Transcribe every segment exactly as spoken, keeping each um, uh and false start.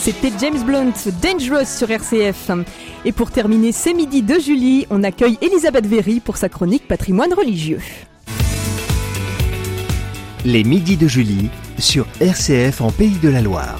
C'était James Blunt, Dangerous sur R C F. Et pour terminer ces midis de Julie, on accueille Elisabeth Véry pour sa chronique patrimoine religieux. Les midis de Julie sur R C F en Pays de la Loire.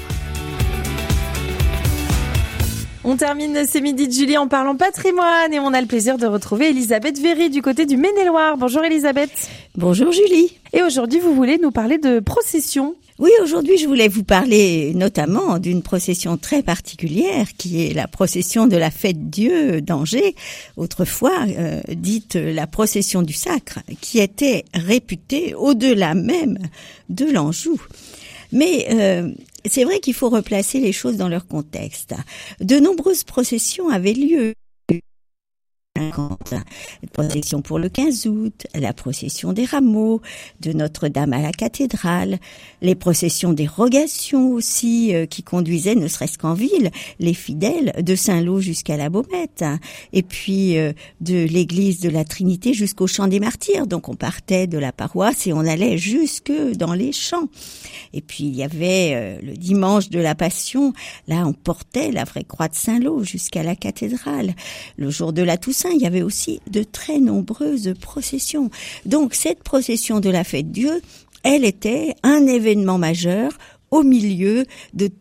On termine ces midis de Julie en parlant patrimoine et on a le plaisir de retrouver Elisabeth Véry du côté du Maine-et-Loire. Bonjour Elisabeth. Bonjour Julie. Et aujourd'hui vous voulez nous parler de procession. Oui, aujourd'hui je voulais vous parler notamment d'une procession très particulière qui est la procession de la fête Dieu d'Angers, autrefois euh, dite la procession du Sacre, qui était réputée au-delà même de l'Anjou. Mais euh, c'est vrai qu'il faut replacer les choses dans leur contexte. De nombreuses processions avaient lieu. La procession pour le quinze août, la procession des rameaux, de Notre-Dame à la cathédrale, les processions des rogations aussi, euh, qui conduisaient, ne serait-ce qu'en ville, les fidèles de Saint-Lô jusqu'à la Baumette, hein, et puis euh, de l'église de la Trinité jusqu'au Champ des Martyrs. Donc on partait de la paroisse et on allait jusque dans les champs. Et puis il y avait euh, le dimanche de la Passion, là on portait la vraie croix de Saint-Lô jusqu'à la cathédrale. Le jour de la Toussaint, il y avait aussi de très nombreuses processions. Donc cette procession de la fête Dieu, elle était un événement majeur au milieu de